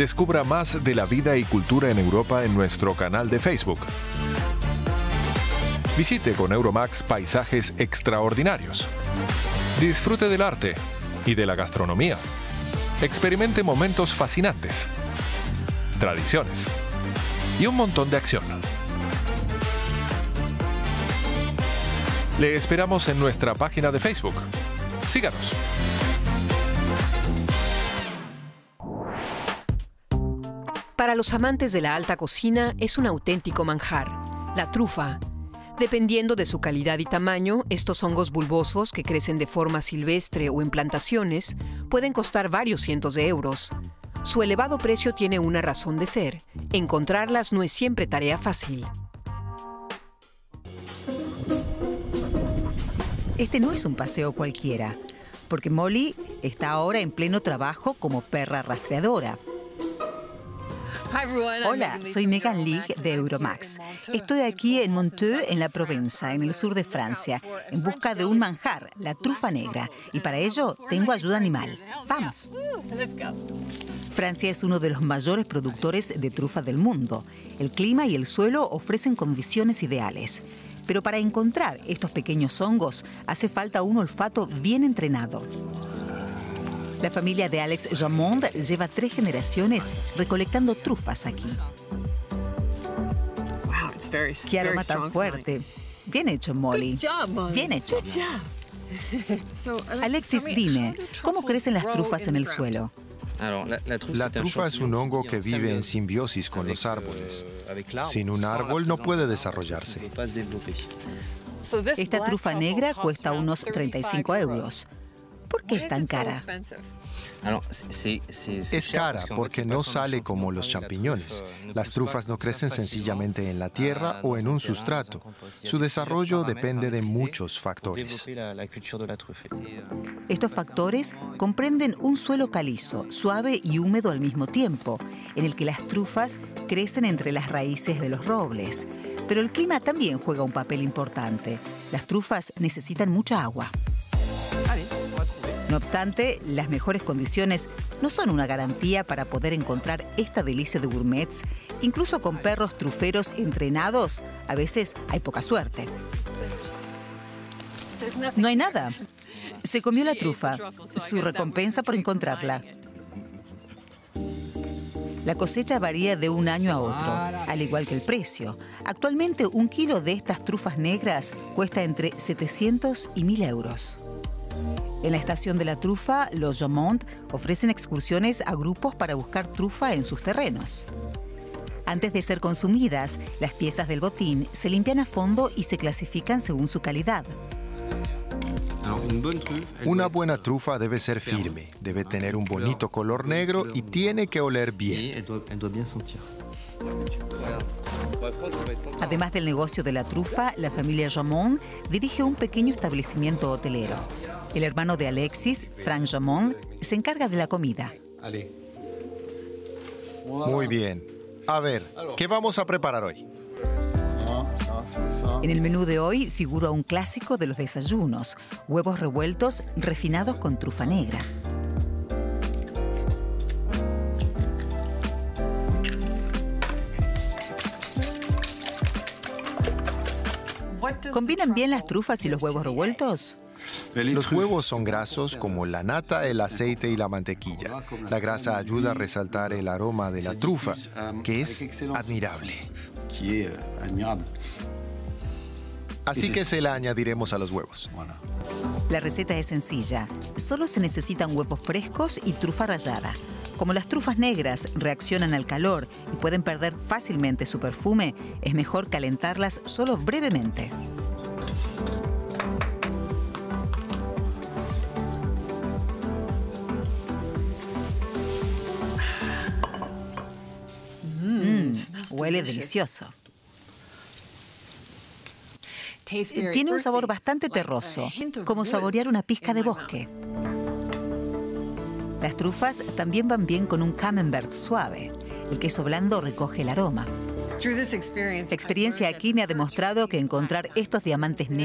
Descubra más de la vida y cultura en Europa en nuestro canal de Facebook. Visite con Euromax paisajes extraordinarios. Disfrute del arte y de la gastronomía. Experimente momentos fascinantes, tradiciones y un montón de acción. Le esperamos en nuestra página de Facebook. Síganos. Para los amantes de la alta cocina es un auténtico manjar, la trufa. Dependiendo de su calidad y tamaño, estos hongos bulbosos que crecen de forma silvestre o en plantaciones pueden costar varios cientos de euros. Su elevado precio tiene una razón de ser. Encontrarlas no es siempre tarea fácil. Este no es un paseo cualquiera, porque Molly está ahora en pleno trabajo como perra rastreadora. Hola, soy Megan Leigh de Euromax. Estoy aquí en Montreux, en la Provenza, en el sur de Francia, en busca de un manjar, la trufa negra. Y para ello tengo ayuda animal. ¡Vamos! Francia es uno de los mayores productores de trufa del mundo. El clima y el suelo ofrecen condiciones ideales. Pero para encontrar estos pequeños hongos hace falta un olfato bien entrenado. La familia de Alex Jamond lleva 3 generaciones recolectando trufas aquí. ¡Qué aroma tan fuerte! Bien hecho, Molly. Bien hecho. Alexis, dime, ¿cómo crecen las trufas en el suelo? La trufa es un hongo que vive en simbiosis con los árboles. Sin un árbol no puede desarrollarse. Esta trufa negra cuesta unos 35 euros. ¿Por qué es tan cara? Es cara porque no sale como los champiñones. Las trufas no crecen sencillamente en la tierra o en un sustrato. Su desarrollo depende de muchos factores. Estos factores comprenden un suelo calizo, suave y húmedo al mismo tiempo, en el que las trufas crecen entre las raíces de los robles. Pero el clima también juega un papel importante. Las trufas necesitan mucha agua. No obstante, las mejores condiciones no son una garantía para poder encontrar esta delicia de gourmets. Incluso con perros truferos entrenados, a veces hay poca suerte. No hay nada. Se comió la trufa. Su recompensa por encontrarla. La cosecha varía de un año a otro, al igual que el precio. Actualmente, 1 kilo de estas trufas negras cuesta entre 700 y 1.000 euros. En la estación de la trufa, los Jamond ofrecen excursiones a grupos para buscar trufa en sus terrenos. Antes de ser consumidas, las piezas del botín se limpian a fondo y se clasifican según su calidad. Una buena trufa debe ser firme, debe tener un bonito color negro y tiene que oler bien. Además del negocio de la trufa, la familia Jamond dirige un pequeño establecimiento hotelero. El hermano de Alexis, Frank Jamond, se encarga de la comida. Muy bien. A ver, ¿qué vamos a preparar hoy? En el menú de hoy figura un clásico de los desayunos: huevos revueltos refinados con trufa negra. ¿Combinan bien las trufas y los huevos revueltos? Los huevos son grasos como la nata, el aceite y la mantequilla. La grasa ayuda a resaltar el aroma de la trufa, que es admirable. Así que se la añadiremos a los huevos. La receta es sencilla. Solo se necesitan huevos frescos y trufa rallada. Como las trufas negras reaccionan al calor y pueden perder fácilmente su perfume, es mejor calentarlas solo brevemente. Huele delicioso. Tiene un sabor bastante terroso, como saborear una pizca de bosque. Las trufas también van bien con un camembert suave. El queso blando recoge el aroma. La experiencia aquí me ha demostrado que encontrar estos diamantes negros